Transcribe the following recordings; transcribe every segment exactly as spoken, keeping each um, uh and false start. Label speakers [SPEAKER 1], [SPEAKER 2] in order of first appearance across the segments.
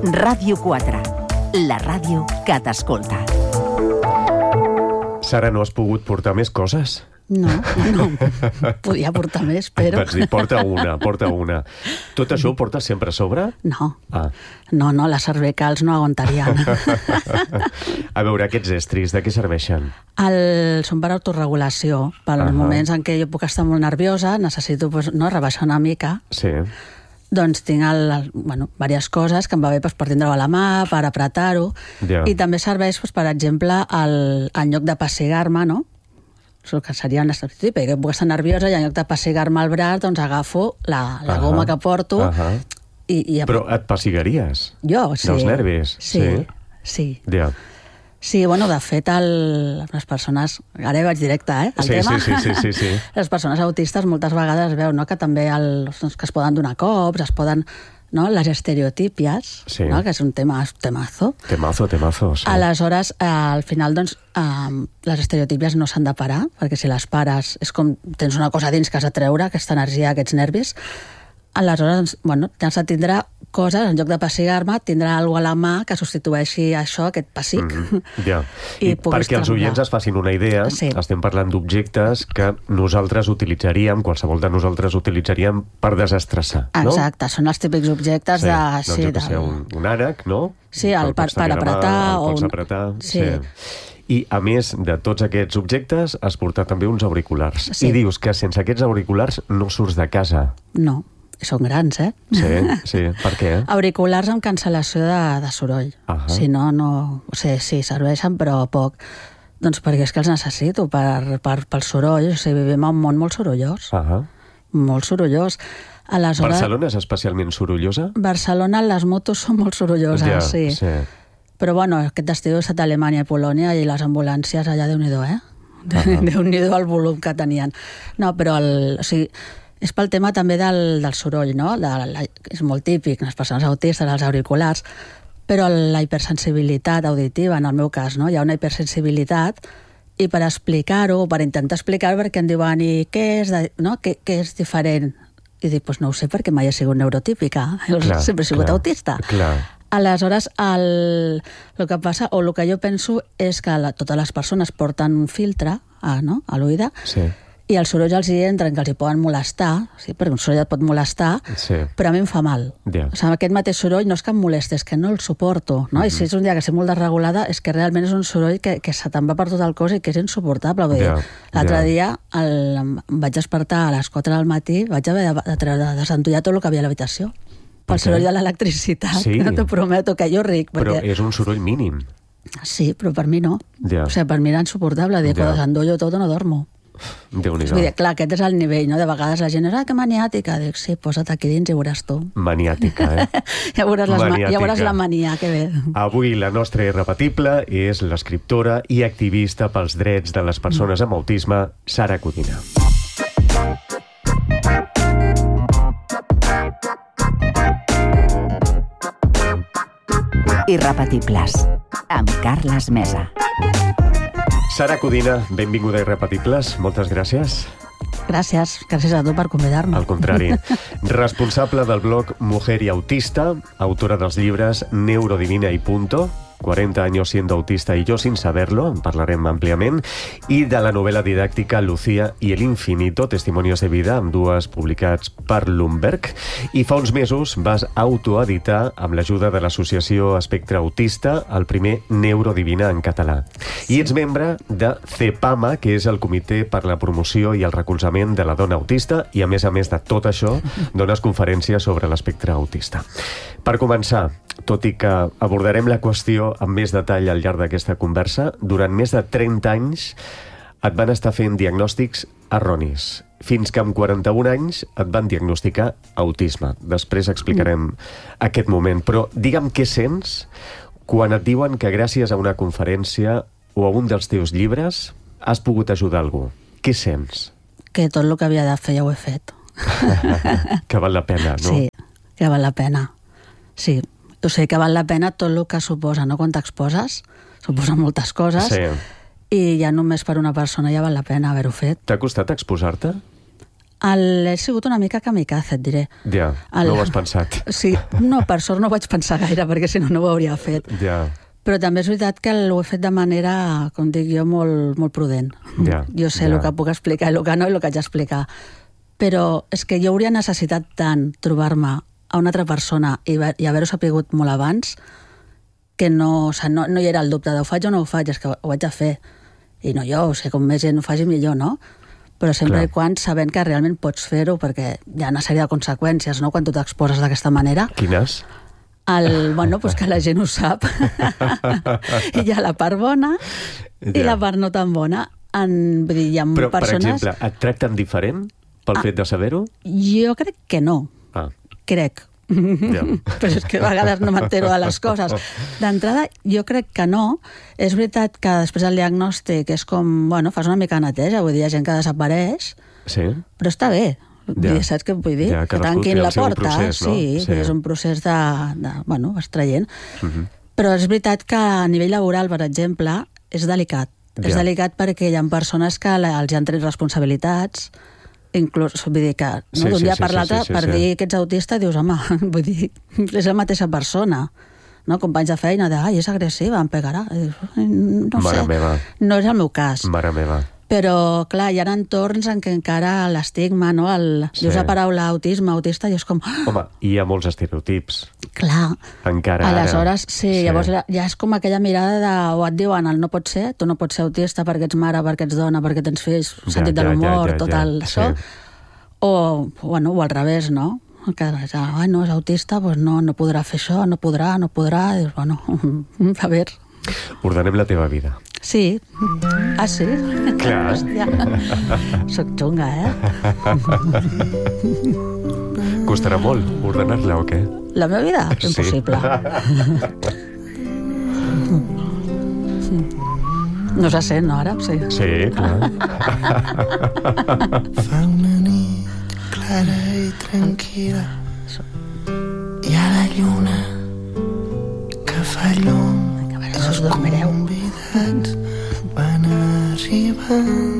[SPEAKER 1] Ràdio quatre, la ràdio que t'escolta.
[SPEAKER 2] Sara, no has pogut portar més coses?
[SPEAKER 3] No, no, podia portar més, però...
[SPEAKER 2] Vaig dir, porta una, porta una. Tot això ho portes sempre a sobre?
[SPEAKER 3] No,
[SPEAKER 2] ah.
[SPEAKER 3] no, no, les cervicals no aguantarien.
[SPEAKER 2] A veure, aquests estris, de què serveixen?
[SPEAKER 3] El, són per autorregulació. Per als uh -huh. moments en què jo puc estar molt nerviosa, necessito pues, no, rebaixar una mica.
[SPEAKER 2] Sí.
[SPEAKER 3] Doncs tinc el, el, bueno, diverses coses que em va bé pues, per tindre-ho a la mà, per apretar-ho,
[SPEAKER 2] ja.
[SPEAKER 3] I també serveix, pues, per exemple, el, en lloc de pessigar-me, no? Això que seria un estereotip, que puc estar nerviosa i en lloc de pessigar-me el braç, doncs agafo la, la uh -huh. goma que porto.
[SPEAKER 2] Uh -huh.
[SPEAKER 3] i, i...
[SPEAKER 2] Però et pessigaries?
[SPEAKER 3] Jo, sí.
[SPEAKER 2] Dels nervis?
[SPEAKER 3] Sí, sí. sí.
[SPEAKER 2] Ja.
[SPEAKER 3] Sí, bueno, de fet, el, les persones... Ara vaig directe, eh, al
[SPEAKER 2] sí,
[SPEAKER 3] tema.
[SPEAKER 2] Sí, sí, sí, sí.
[SPEAKER 3] Les persones autistes moltes vegades veu, no?, que també el, doncs, que es poden donar cops, es poden... No? Les estereotípies,
[SPEAKER 2] sí.
[SPEAKER 3] no? Que és un tema, temazo.
[SPEAKER 2] Temazo, temazo, sí.
[SPEAKER 3] Aleshores, eh, al final, doncs, eh, les estereotípies no s'han de parar, perquè si les pares és com tens una cosa dins que has de treure, aquesta energia, aquests nervis. Aleshores, doncs, bueno, has de tindre coses, en lloc de pessigar-me, tindrà alguna a la mà que substitueixi això, aquest pessic.
[SPEAKER 2] Mm, ja.
[SPEAKER 3] I,
[SPEAKER 2] I perquè els oients es facin una idea,
[SPEAKER 3] sí.
[SPEAKER 2] estem parlant d'objectes que nosaltres utilitzaríem, qualsevol de nosaltres utilitzaríem per desestressar, no?
[SPEAKER 3] Exacte, són els típics objectes
[SPEAKER 2] sí.
[SPEAKER 3] de...
[SPEAKER 2] Doncs
[SPEAKER 3] sí,
[SPEAKER 2] jo que
[SPEAKER 3] de...
[SPEAKER 2] sé, un, un ànec, no?
[SPEAKER 3] Sí, el, per, per apretar.
[SPEAKER 2] El pots
[SPEAKER 3] un...
[SPEAKER 2] apretar,
[SPEAKER 3] sí.
[SPEAKER 2] sí. I, a més de tots aquests objectes, has portat també uns auriculars.
[SPEAKER 3] Sí.
[SPEAKER 2] I dius que sense aquests auriculars no surts de casa.
[SPEAKER 3] No. Són grans, eh?
[SPEAKER 2] Sí, sí. Per què?
[SPEAKER 3] Auriculars amb cancel·lació de, de soroll. Uh -huh. Si no, no... O sigui, sí, serveixen, però poc. Doncs perquè és que els necessito per, per, pel soroll. O sigui, vivim en un món molt sorollós.
[SPEAKER 2] Uh -huh.
[SPEAKER 3] Molt sorollós. Aleshores,
[SPEAKER 2] Barcelona és especialment sorollosa?
[SPEAKER 3] Barcelona, les motos són molt sorolloses,
[SPEAKER 2] ja,
[SPEAKER 3] sí.
[SPEAKER 2] sí.
[SPEAKER 3] Però, bueno, aquest estiu he estat a Alemanya i Polònia i les ambulàncies allà, Déu-n'hi-do, eh? Uh -huh. Déu-n'hi-do el volum que tenien. No, però el... O sigui, és pel tema també del, del soroll, no? De la, és molt típic, les persones autistes, els auriculars, però la hipersensibilitat auditiva, en el meu cas, no? Hi ha una hipersensibilitat i per explicar-ho, per intentar explicar-ho, perquè em diuen, i què és, de, no? què, què és diferent? I dic, doncs no ho sé, perquè mai he sigut neurotípica, clar, sempre he sigut
[SPEAKER 2] clar,
[SPEAKER 3] autista.
[SPEAKER 2] Clar.
[SPEAKER 3] Aleshores, el, el que passa, o el que jo penso, és que la, totes les persones porten un filtre a, no? a l'oïda,
[SPEAKER 2] sí.
[SPEAKER 3] i els sorolls els hi entren, que els hi poden molestar, sí? Perquè un soroll et pot molestar,
[SPEAKER 2] sí.
[SPEAKER 3] però a mi em fa mal.
[SPEAKER 2] Yeah.
[SPEAKER 3] O sigui, aquest mateix soroll no és que em molesti, és que no el suporto. No? Mm-hmm. I si és un dia que estic molt desregulada, és que realment és un soroll que, que se te'n va per tot el cos i que és insuportable. Yeah. L'altre yeah. dia el, em vaig despertar a les quatre del matí, vaig haver de, de, de, de desentollar tot el que havia a l'habitació. Pel soroll de l'electricitat, sí. No t'ho prometo, que jo ric.
[SPEAKER 2] Però
[SPEAKER 3] perquè...
[SPEAKER 2] és un soroll mínim.
[SPEAKER 3] Sí, però per mi no.
[SPEAKER 2] Yeah.
[SPEAKER 3] O sigui, per mi era insuportable. Dic, yeah. Quan desendollo tot no dormo.
[SPEAKER 2] Déu-n'hi-do.
[SPEAKER 3] Vull dir, clar, aquest és el nivell, no? De vegades la gent és, ah, que maniàtica. Dic, sí, posa't aquí dins i veuràs tu.
[SPEAKER 2] Maniàtica, eh?
[SPEAKER 3] ja, veuràs les maniàtica. Ja veuràs la mania, que bé.
[SPEAKER 2] Avui la nostra irrepetible és l'escriptora i activista pels drets de les persones amb autisme, Sara Codina.
[SPEAKER 1] Irrepetibles, amb Carles Mesa.
[SPEAKER 2] Sara Codina, benvinguda a Irrepetibles. Moltes gràcies.
[SPEAKER 3] Gràcies, gràcies a tu per convidar-me.
[SPEAKER 2] Al contrari. Responsable del blog Mujer y Autista, autora dels llibres Neurodivina y Punto, cuarenta años siendo autista y yo sin saberlo, en parlarem àmpliament, i de la novel·la didàctica Lucía y el infinito, testimonios de vida, amb dues publicats per Lundberg, i fa uns mesos vas autoeditar, amb l'ajuda de l'associació Espectre Autista, el primer Neurodivina en català. I ets membre de CEPAMA, que és el Comitè per la Promoció i el Recolzament de la Dona Autista, i a més a més de tot això, dones conferències sobre l'espectre autista. Per començar, tot i que abordarem la qüestió amb més detall al llarg d'aquesta conversa, durant més de trenta anys et van estar fent diagnòstics erronis, fins que amb quaranta-un anys et van diagnosticar autisme. Després explicarem mm. aquest moment, però digue'm què sents quan et diuen que gràcies a una conferència o a un dels teus llibres has pogut ajudar algú. Què sents?
[SPEAKER 3] Que tot el que havia de fer ja ho he fet.
[SPEAKER 2] Que val la pena, no?
[SPEAKER 3] Sí, que val la pena. Sí, o sigui que val la pena tot el que suposa, no? Quan t'exposes, suposa moltes coses,
[SPEAKER 2] sí.
[SPEAKER 3] I ja només per una persona ja val la pena haver-ho fet.
[SPEAKER 2] T'ha costat exposar-te?
[SPEAKER 3] El, he sigut una mica kamikaze, et diré.
[SPEAKER 2] Ja,
[SPEAKER 3] el,
[SPEAKER 2] no ho has pensat.
[SPEAKER 3] Sí, no, per sort no ho vaig pensar gaire, perquè si no, no ho hauria fet.
[SPEAKER 2] Ja.
[SPEAKER 3] Però també és veritat que ho he fet de manera, com dic jo, molt, molt prudent.
[SPEAKER 2] Ja,
[SPEAKER 3] jo sé
[SPEAKER 2] ja.
[SPEAKER 3] el que puc explicar i el que no i el que haig d'explicar. Però és que jo hauria necessitat tant trobar-me a una altra persona i, i haver-ho sapigut molt abans que no, o sigui, no, no hi era el dubte de ho faig o no ho faig, és que ho haig de fer. I no jo, o sigui, com més gent ho faci millor, no? Però sempre
[SPEAKER 2] Clar.
[SPEAKER 3] i quan sabent que realment pots fer-ho, perquè hi ha una sèrie de conseqüències, no?, quan tu t'exposes d'aquesta manera.
[SPEAKER 2] Quines?
[SPEAKER 3] El, bueno, pues que la gent ho sap. I hi ha la part bona i
[SPEAKER 2] Ja.
[SPEAKER 3] la part no tan bona. En, vull dir, hi ha
[SPEAKER 2] Però,
[SPEAKER 3] persones...
[SPEAKER 2] per exemple, et tracten diferent pel
[SPEAKER 3] Ah.
[SPEAKER 2] fet de saber-ho?
[SPEAKER 3] Jo crec que no.
[SPEAKER 2] Ah,
[SPEAKER 3] Crec.
[SPEAKER 2] ja.
[SPEAKER 3] Però és que a vegades no m'entero de les coses. D'entrada, jo crec que no. És veritat que després del diagnòstic és com, bueno, fas una mica de neteja, vull dir, hi ha gent que desapareix,
[SPEAKER 2] Sí?
[SPEAKER 3] però està bé.
[SPEAKER 2] Ja.
[SPEAKER 3] Ja. Saps què vull dir?
[SPEAKER 2] Ja,
[SPEAKER 3] que
[SPEAKER 2] cadascú té
[SPEAKER 3] tanquin
[SPEAKER 2] el
[SPEAKER 3] la
[SPEAKER 2] seu
[SPEAKER 3] porta.
[SPEAKER 2] procés, no?
[SPEAKER 3] Sí,
[SPEAKER 2] Sí.
[SPEAKER 3] que és un procés de... de bueno, vas traient.
[SPEAKER 2] Uh -huh.
[SPEAKER 3] Però és veritat que a nivell laboral, per exemple, és delicat.
[SPEAKER 2] Ja.
[SPEAKER 3] És delicat perquè hi ha persones que la- els han tret responsabilitats, inclús, vull dir que no,
[SPEAKER 2] Sí,
[SPEAKER 3] d'un
[SPEAKER 2] sí,
[SPEAKER 3] dia
[SPEAKER 2] sí,
[SPEAKER 3] per
[SPEAKER 2] sí,
[SPEAKER 3] l'altre,
[SPEAKER 2] sí, sí,
[SPEAKER 3] per
[SPEAKER 2] sí.
[SPEAKER 3] dir que ets autista, dius, home, vull dir, és la mateixa persona. No? Companys de feina, de, ai, és agressiva, em pegarà. I dius, no
[SPEAKER 2] Mare
[SPEAKER 3] sé,
[SPEAKER 2] meva.
[SPEAKER 3] no és el meu cas.
[SPEAKER 2] Mare meva.
[SPEAKER 3] Però, clar, hi ha entorns en què encara l'estigma, no? El,
[SPEAKER 2] Sí.
[SPEAKER 3] dius la paraula autisme, autista, i és com... Ah,
[SPEAKER 2] Home, hi ha molts estereotips.
[SPEAKER 3] clar.
[SPEAKER 2] Encara ara.
[SPEAKER 3] Aleshores, sí,
[SPEAKER 2] Sí.
[SPEAKER 3] llavors ja és com aquella mirada de... O et diuen, el no pot ser, tu no pots ser autista perquè ets mare, perquè ets dona, perquè tens fills,
[SPEAKER 2] Ja,
[SPEAKER 3] sentit de
[SPEAKER 2] ja, ja,
[SPEAKER 3] l'humor,
[SPEAKER 2] ja,
[SPEAKER 3] tot
[SPEAKER 2] ja.
[SPEAKER 3] el, això.
[SPEAKER 2] Sí.
[SPEAKER 3] O, bueno, o al revés, no? Que és, ai, no, és autista, doncs no, no podrà fer això, no podrà, no podrà... I dius, bueno, a veure...
[SPEAKER 2] Ordenem la teva vida.
[SPEAKER 3] Sí. Ah, sí?
[SPEAKER 2] Clar.
[SPEAKER 3] Hòstia. Soc xunga, eh?
[SPEAKER 2] Costarà molt ordenar-la o què?
[SPEAKER 3] La meva vida?
[SPEAKER 2] Sí.
[SPEAKER 3] Impossible. No se sent, no, ara? Sí.
[SPEAKER 2] Sí, clar.
[SPEAKER 4] Fa una nit clara i tranquil·la i a la lluna que fa llum
[SPEAKER 3] A veure si us dormireu.
[SPEAKER 4] convidats van arribant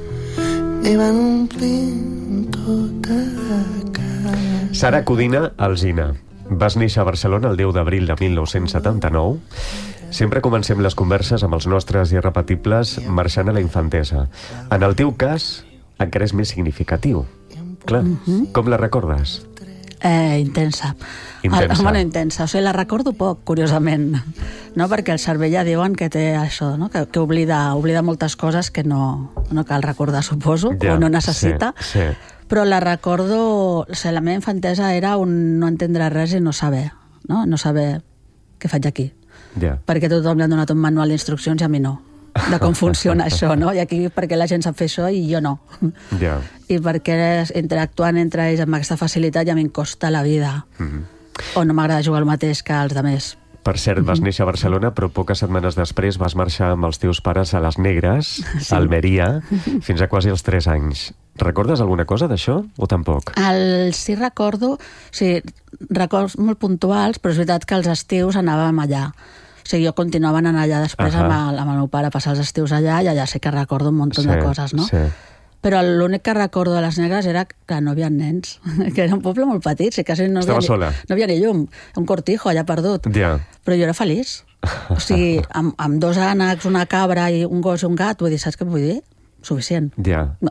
[SPEAKER 4] i van omplint tota la casa.
[SPEAKER 2] Sara Codina Alsina. Vas néixer a Barcelona el deu d'abril de mil nou-cents setanta-nou. Sempre comencem les converses amb els nostres irrepetibles marxant a la infantesa. En el teu cas, encara és més significatiu. Clar, com la recordes?
[SPEAKER 3] Eh, intensa.
[SPEAKER 2] Intensa.
[SPEAKER 3] El, bueno, intensa. O sigui, la recordo poc, curiosament. No? Perquè el cervell ja diuen que té això, no? que, que oblida, oblida moltes coses que no, no cal recordar, suposo,
[SPEAKER 2] Ja,
[SPEAKER 3] o no necessita.
[SPEAKER 2] sí, sí.
[SPEAKER 3] Però la recordo... O sigui, la meva infantesa era un no entendre res i no saber. No, no saber què faig aquí.
[SPEAKER 2] Ja.
[SPEAKER 3] Perquè a tothom li han donat un manual d'instruccions i a mi no. De com funciona això, no? I aquí perquè la gent sap fer això i jo no.
[SPEAKER 2] Ja.
[SPEAKER 3] I perquè interactuant entre ells amb aquesta facilitat ja m'hi costa la vida.
[SPEAKER 2] Mhm.
[SPEAKER 3] O no m'agrada jugar el mateix que els altres.
[SPEAKER 2] Per cert, vas néixer a Barcelona, però poques setmanes després vas marxar amb els teus pares a les Negres,
[SPEAKER 3] Sí.
[SPEAKER 2] a Almeria, fins a quasi els tres anys. Recordes alguna cosa d'això o tampoc?
[SPEAKER 3] El, sí recordo, o sigui, records molt puntuals, però és veritat que els estius anàvem allà. O sigui, jo continuava anant allà després
[SPEAKER 2] Ahà.
[SPEAKER 3] amb, el, amb el meu pare a passar els estius allà i allà sí que recordo un munt de coses, no?
[SPEAKER 2] Sí.
[SPEAKER 3] Però l'únic que recordo de les Negres era que no hi havia nens, que era un poble molt petit, i quasi no
[SPEAKER 2] Estava
[SPEAKER 3] havia,
[SPEAKER 2] sola?
[SPEAKER 3] Ni, no havia ni llum, un cortijo allà perdut.
[SPEAKER 2] Ja.
[SPEAKER 3] Però jo era feliç. O sigui, amb, amb dos ànecs, una cabra i un gos i un gat, vull dir, saps què vull dir? Suficient.
[SPEAKER 2] Ja.
[SPEAKER 3] No.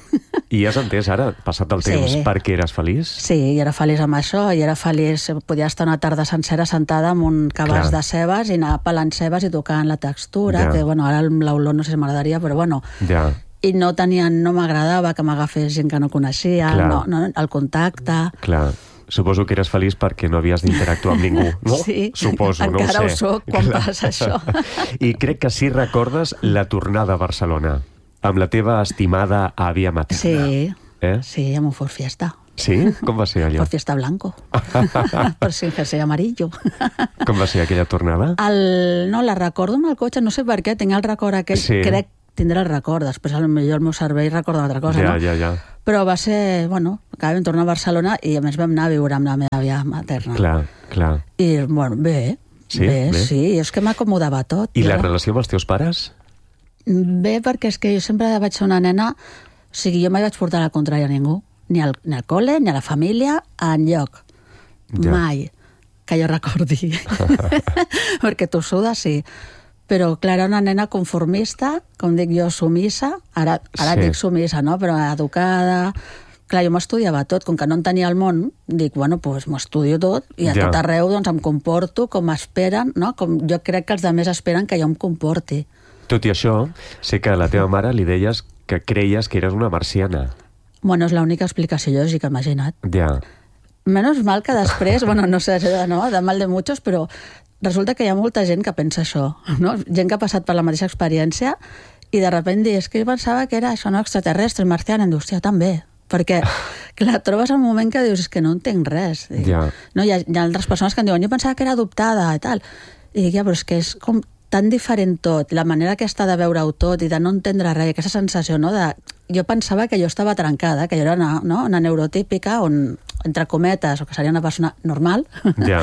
[SPEAKER 2] I has entès ara, passat el temps,
[SPEAKER 3] Sí.
[SPEAKER 2] per què eres feliç?
[SPEAKER 3] Sí, i era feliç amb això, i era feliç, podia estar una tarda sencera sentada amb un cabàs
[SPEAKER 2] Clar.
[SPEAKER 3] de cebes i anar pelant cebes i tocant la textura,
[SPEAKER 2] Ja.
[SPEAKER 3] que bueno, ara l'olor no sé si m'agradaria, però bueno,
[SPEAKER 2] Ja.
[SPEAKER 3] i no tenia, no m'agradava que m'agafés gent que no coneixia,
[SPEAKER 2] Clar.
[SPEAKER 3] no, no, el contacte...
[SPEAKER 2] Clar. Suposo que eres feliç perquè no havies d'interactuar amb ningú, no?
[SPEAKER 3] Sí,
[SPEAKER 2] Suposo, no ho
[SPEAKER 3] encara
[SPEAKER 2] sé.
[SPEAKER 3] ho soc quan
[SPEAKER 2] Clar.
[SPEAKER 3] passa això.
[SPEAKER 2] I crec que sí recordes la tornada a Barcelona, amb la teva estimada àvia materna.
[SPEAKER 3] Sí,
[SPEAKER 2] Eh?
[SPEAKER 3] sí, amb un Ford Fiesta.
[SPEAKER 2] Sí? Com va ser allò?
[SPEAKER 3] Ford Fiesta blanco. Per sin jersey amarillo.
[SPEAKER 2] Com va ser aquella tornada?
[SPEAKER 3] El, no, la recordo amb el cotxe, no sé per què, tinc el record aquell,
[SPEAKER 2] Sí.
[SPEAKER 3] crec tindré el record, després potser el meu cervell recorda una altra cosa,
[SPEAKER 2] ja,
[SPEAKER 3] no?
[SPEAKER 2] ja, ja.
[SPEAKER 3] Però va ser, bueno, que vam tornar a Barcelona i a més vam anar a viure amb la meva àvia materna.
[SPEAKER 2] Clar, clar.
[SPEAKER 3] I, bueno, bé,
[SPEAKER 2] Sí?
[SPEAKER 3] bé,
[SPEAKER 2] Bé?
[SPEAKER 3] sí, és que m'acomodava tot.
[SPEAKER 2] I
[SPEAKER 3] jo.
[SPEAKER 2] la relació amb els teus pares?
[SPEAKER 3] Bé, perquè és que jo sempre vaig ser una nena, o sigui, jo mai vaig portar la contrària a ningú. ni al, ni al col·le, ni a la família, enlloc.
[SPEAKER 2] Ja.
[SPEAKER 3] Mai. Que jo recordi. Perquè tu sudes, sí. Però, clar, era una nena conformista, com dic jo, sumissa. Ara, ara
[SPEAKER 2] Sí.
[SPEAKER 3] dic sumissa, no? Però educada. Clar, jo m'estudiava tot. Com que no en tenia el món, dic, bueno, doncs m'ho estudio tot i a
[SPEAKER 2] Ja.
[SPEAKER 3] tot arreu doncs, em comporto com esperen, no? Com jo crec que els altres esperen que jo em comporti.
[SPEAKER 2] Tot i això, sé que a la teva mare li deies que creies que eres una marciana.
[SPEAKER 3] Bueno, és l'única explicació lògica, imagina't.
[SPEAKER 2] Ja.
[SPEAKER 3] Menos mal que després, bueno, no sé, no, de mal de muchos, però resulta que hi ha molta gent que pensa això, no? Gent que ha passat per la mateixa experiència i de sobte dir, és que jo pensava que era això, no, extraterrestre, marciana, em dius, hòstia, també. Perquè, clar, trobes un moment que dius, és que no entenc res. Dic,
[SPEAKER 2] Ja.
[SPEAKER 3] no, hi ha, hi ha altres persones que em diuen, jo pensava que era adoptada i tal. I dic, ja, però és que és com tan diferent tot, la manera aquesta de veure-ho tot i de no entendre res, aquesta sensació, no, de... Jo pensava que jo estava trencada, que jo era una, no, una neurotípica, on, entre cometes, o que seria una persona normal,
[SPEAKER 2] Ja.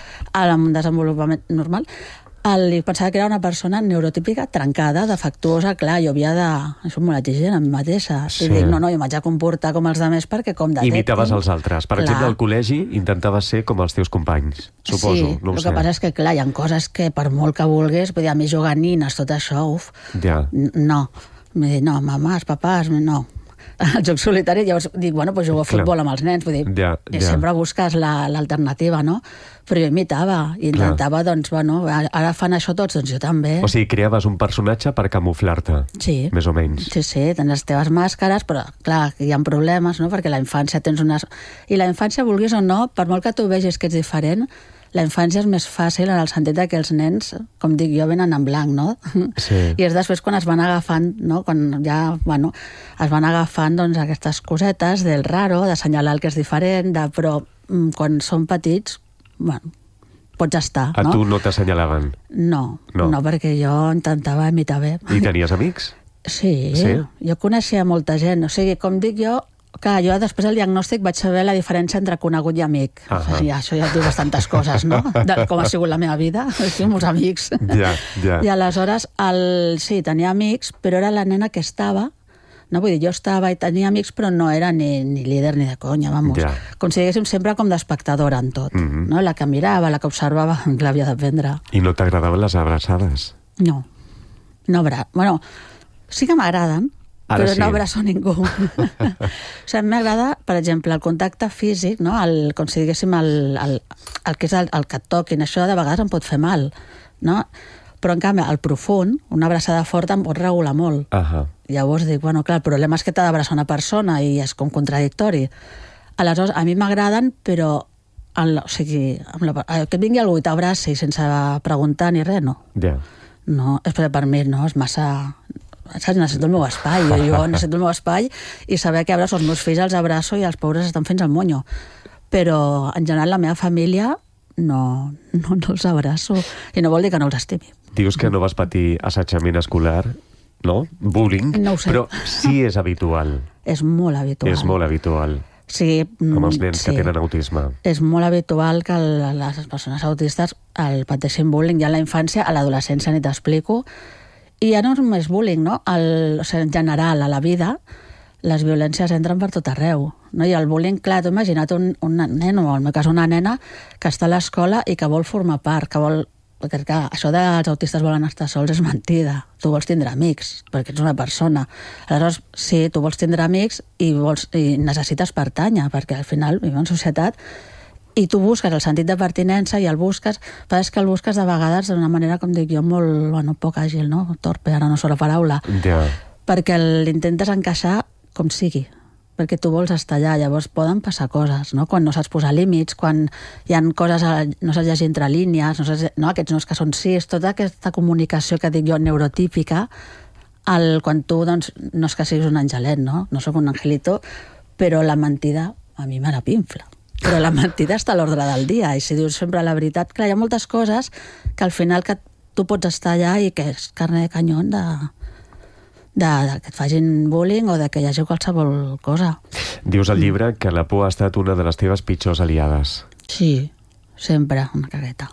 [SPEAKER 3] amb un desenvolupament normal, el, pensava que era una persona neurotípica trencada, defectuosa, clar, jo havia de... Soc molt exigent amb mi mateixa.
[SPEAKER 2] Sí.
[SPEAKER 3] I dic, no, no, jo m'haig de comportar com els altres perquè com detectin...
[SPEAKER 2] Imitaves els altres. Per
[SPEAKER 3] Clar.
[SPEAKER 2] exemple, al col·legi intentaves ser com els teus companys, suposo.
[SPEAKER 3] Sí,
[SPEAKER 2] no ho
[SPEAKER 3] el
[SPEAKER 2] sé.
[SPEAKER 3] que passa és que, clar, hi ha coses que per molt que vulguis, vull dir, a mi jugar nines, tot això, uf,
[SPEAKER 2] Ja.
[SPEAKER 3] n- no. M'he dit, no, mamàs, papàs, no. El joc solitari, llavors dic, bueno, doncs jugo a
[SPEAKER 2] Clar.
[SPEAKER 3] futbol amb els nens, vull dir,
[SPEAKER 2] Ja,
[SPEAKER 3] i
[SPEAKER 2] ja.
[SPEAKER 3] sempre busques la- l'alternativa, no? Però jo imitava, i
[SPEAKER 2] Clar.
[SPEAKER 3] intentava, doncs, bueno, ara ara fan això tots, doncs jo també.
[SPEAKER 2] O sigui, creaves un personatge per camuflar-te,
[SPEAKER 3] Sí.
[SPEAKER 2] més o menys.
[SPEAKER 3] Sí, sí, tens les teves màscares, però clar, hi ha problemes, no? Perquè la infància tens unes... I la infància, vulguis o no, per molt que tu vegis que ets diferent, la infància és més fàcil en el sentit que els nens, com dic jo, venen en blanc, no?
[SPEAKER 2] Sí.
[SPEAKER 3] I és després quan es van agafant, no? Quan ja, bueno, es van agafant doncs, aquestes cosetes del raro, d'assenyalar el que és diferent, de, però mm, quan són petits, bueno, pots estar,
[SPEAKER 2] A
[SPEAKER 3] no?
[SPEAKER 2] tu no t'assenyalaven.
[SPEAKER 3] No,
[SPEAKER 2] No.
[SPEAKER 3] no, perquè jo intentava imitar bé.
[SPEAKER 2] I tenies amics?
[SPEAKER 3] Sí,
[SPEAKER 2] Sí?
[SPEAKER 3] jo coneixia molta gent. O sigui, com dic jo, clar, jo després del diagnòstic vaig saber la diferència entre conegut i amic.
[SPEAKER 2] Ahà.
[SPEAKER 3] O sigui, això ja et diu bastantes coses, no? De com ha sigut la meva vida. Tinc molts amics.
[SPEAKER 2] Ja, ja.
[SPEAKER 3] I aleshores, el... sí, tenia amics, però era la nena que estava... No, vull dir, jo estava i tenia amics, però no era ni, ni líder ni de conya, vamos.
[SPEAKER 2] Ja.
[SPEAKER 3] Com si diguéssim sempre com d'espectadora en tot.
[SPEAKER 2] Mhm.
[SPEAKER 3] No? La que mirava, la que observava, que l'havia d'aprendre.
[SPEAKER 2] I no t'agradaven les abraçades?
[SPEAKER 3] No. No abra... Bueno, sí que m'agraden,
[SPEAKER 2] Ara
[SPEAKER 3] però
[SPEAKER 2] sí.
[SPEAKER 3] no abraço ningú. O sigui, a mi m'agrada, per exemple, el contacte físic, no? el, com si diguéssim el, el, el que és el, el que et toquin, això de vegades em pot fer mal, no? Però en canvi, el profund, una abraçada forta em pot regular molt.
[SPEAKER 2] Ahà.
[SPEAKER 3] Llavors dic, bueno, clar, el problema és que t'ha d'abraçar una persona i és com contradictori. Aleshores, a mi m'agraden, però el, o sigui, amb la, que et vingui algú i t'abraci sense preguntar ni res, no.
[SPEAKER 2] Ja.
[SPEAKER 3] No, és perquè per mi no, és massa... Saps? Necessito el meu espai, jo, jo necessito el meu espai i saber que abraço els meus fills, els abraço i els pobres estan fent el monyo. Però, en general, la meva família no, no, no els abraço. I no vol dir que no els estimi.
[SPEAKER 2] Dius que no vas patir assetjament escolar, no? Bullying,
[SPEAKER 3] No ho sé.
[SPEAKER 2] però sí és habitual.
[SPEAKER 3] És molt habitual.
[SPEAKER 2] És molt habitual.
[SPEAKER 3] Sí,
[SPEAKER 2] Amb els nens
[SPEAKER 3] sí.
[SPEAKER 2] que tenen autisme.
[SPEAKER 3] És molt habitual que el, les persones autistes el pateixin bullying ja a la infància, a l'adolescència ni t'explico. I ja no és només bullying, no? El, o sigui, en general, a la vida, les violències entren per tot arreu. No? I el bullying, clar, tu imagina't un, un nen, o en el meu cas una nena, que està a l'escola i que vol formar part, que vol... Perquè, clar, això dels autistes volen estar sols és mentida. Tu vols tindre amics, perquè ets una persona. Aleshores, sí, tu vols tindre amics i, vols, i necessites pertànyer, perquè al final vivim en societat i tu busques el sentit de pertinença i el busques, però és que el busques de vegades d'una manera, com dic jo, molt, bueno, poc àgil, no? Torpe, ara no surt la paraula.
[SPEAKER 2] Ja.
[SPEAKER 3] Perquè l'intentes encaixar com sigui, perquè tu vols estar allà, llavors poden passar coses, no? Quan no saps posar límits, quan hi ha coses, a, no saps llegir entre línies, no saps, no? Aquests no's que són sis, tota aquesta comunicació que dic jo neurotípica, el, quan tu, doncs, no és que siguis un angelet, no? No sóc un angelito, però la mentida a mi me la pinfla. Però la mentida està a l'ordre del dia, i si dius sempre la veritat, clar, hi ha moltes coses que al final que tu pots estar allà i que és carne de canyón de... De, de que et facin bullying o de que hi hagi qualsevol cosa.
[SPEAKER 2] Dius al llibre que la por ha estat una de les teves pitjors aliades.
[SPEAKER 3] Sí, sempre, una cagueta.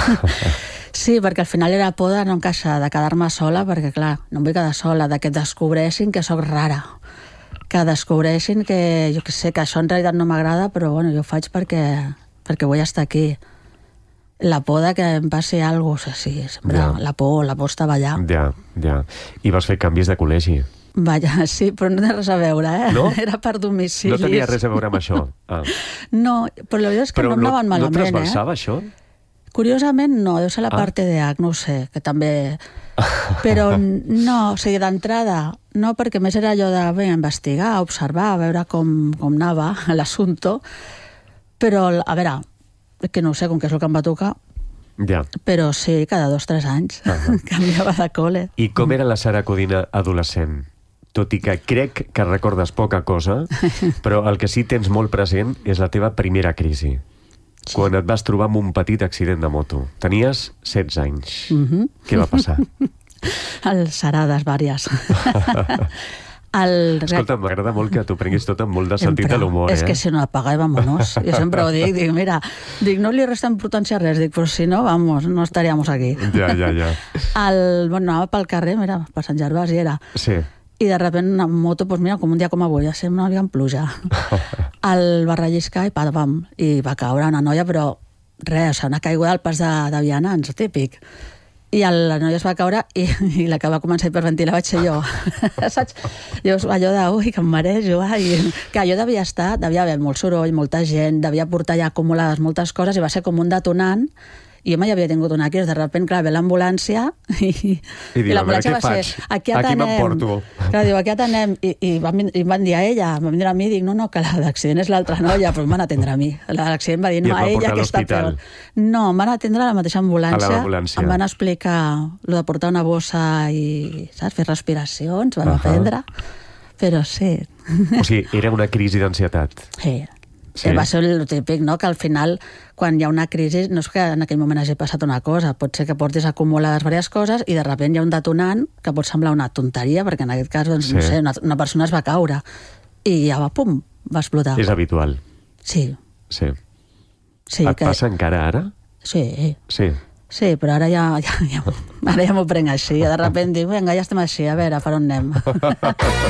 [SPEAKER 3] Sí, perquè al final era por de no encaixar, de quedar-me sola, perquè clar, no em vull quedar sola, de que descobressin que sóc rara, que descobreixin que, jo que sé, que això en realitat no m'agrada, però bueno, jo ho faig perquè, perquè vull estar aquí. La por de que em passi alguna cosa, sí, sempre,
[SPEAKER 2] Ja.
[SPEAKER 3] la por, la por estava allà.
[SPEAKER 2] Ja, ja. I vas fer canvis de col·legi.
[SPEAKER 3] Vaja, sí, però no té res a veure, eh?
[SPEAKER 2] No?
[SPEAKER 3] Era per domicilis.
[SPEAKER 2] No tenia res a veure amb això. Ah.
[SPEAKER 3] No, però la veritat és que
[SPEAKER 2] Però
[SPEAKER 3] no em anaven
[SPEAKER 2] no, no
[SPEAKER 3] malament,
[SPEAKER 2] transversava,
[SPEAKER 3] eh?
[SPEAKER 2] això?
[SPEAKER 3] Curiosament no, deu ser la
[SPEAKER 2] Ah.
[SPEAKER 3] parte de H, no ho sé, que també... Però no, o sigui, d'entrada, no, perquè més era allò de bé, investigar, observar, veure com, com anava l'assumpte, però, a veure, que no ho sé com que és el que em va tocar,
[SPEAKER 2] Ja.
[SPEAKER 3] però sí, cada dos o tres anys
[SPEAKER 2] Ah.
[SPEAKER 3] canviava de col·le.
[SPEAKER 2] I com era la Sara Codina adolescent? Tot i que crec que recordes poca cosa, però el que sí tens molt present és la teva primera crisi. Sí. Quan et vas trobar amb un petit accident de moto. Tenies setze anys.
[SPEAKER 3] Mhm.
[SPEAKER 2] Què va passar?
[SPEAKER 3] El Sarades, vàries. El...
[SPEAKER 2] Escolta, m'agrada molt que t'ho prenguis tot amb molt de sentit
[SPEAKER 3] Sempre.
[SPEAKER 2] de l'humor,
[SPEAKER 3] És
[SPEAKER 2] eh?
[SPEAKER 3] que si no apaga, vámonos. Jo sempre ho dic, dic, mira, dic, no li resta importància a res, dic, però si no, vamos, no estaríamos aquí.
[SPEAKER 2] Ja, ja, ja.
[SPEAKER 3] El, bueno, anava pel carrer, mira, per Sant Gervasi era,
[SPEAKER 2] Sí.
[SPEAKER 3] i de repente una moto, doncs mira, com un dia com avui, ja sembla una pluja. El va relliscar i pam, i va caure una noia, però res, o sigui, una caiguda al pas de, de vianants, típic. I el, la noia es va caure i, i la que va començar a hiperventilar vaig ser jo. Saps? Jo, allò de, ui, que em marejo, ai. Que jo devia estar, devia haver molt soroll, molta gent, devia portar ja acumulades moltes coses i va ser com un detonant. I jo mai havia tingut una crisi, de sobte, clar, ve l'ambulància i,
[SPEAKER 2] I diu, a veure, què faig?
[SPEAKER 3] Aquí
[SPEAKER 2] Aquí
[SPEAKER 3] atenem.
[SPEAKER 2] m'emporto.
[SPEAKER 3] Clar, diu, aquí atenem. I, i, van, i van dir a ella, van dir a mi, dic, no, no, que l'accident és l'altra noia, però em van atendre a mi. L'accident va dir,
[SPEAKER 2] I
[SPEAKER 3] no,
[SPEAKER 2] et va
[SPEAKER 3] a ella,
[SPEAKER 2] portar a
[SPEAKER 3] que està
[SPEAKER 2] l'hospital.
[SPEAKER 3] peor. No, em van atendre a la mateixa ambulància.
[SPEAKER 2] A l'ambulància.
[SPEAKER 3] Em van explicar lo de portar una bossa i, saps, fer respiracions, van
[SPEAKER 2] Ahà.
[SPEAKER 3] aprendre. Però sí.
[SPEAKER 2] O sigui, era una crisi d'ansietat.
[SPEAKER 3] Sí.
[SPEAKER 2] Sí.
[SPEAKER 3] Sí. Va ser el típic, no?, que al final, quan hi ha una crisi, no és que en aquell moment hagi passat una cosa, pot ser que portis acumulades diverses coses i de sobte hi ha un detonant que pot semblar una tonteria, perquè en aquest cas, doncs,
[SPEAKER 2] Sí.
[SPEAKER 3] no sé, una, una persona es va caure i ja va, pum, va explotar.
[SPEAKER 2] És habitual.
[SPEAKER 3] Sí,
[SPEAKER 2] Sí.
[SPEAKER 3] sí.
[SPEAKER 2] Et
[SPEAKER 3] que...
[SPEAKER 2] passa encara ara?
[SPEAKER 3] Sí,
[SPEAKER 2] Sí.
[SPEAKER 3] sí, però ara ja, ja, ja, ara ja m'ho prenc així. De sobte dic, vinga, ja estem així, a veure, per on anem?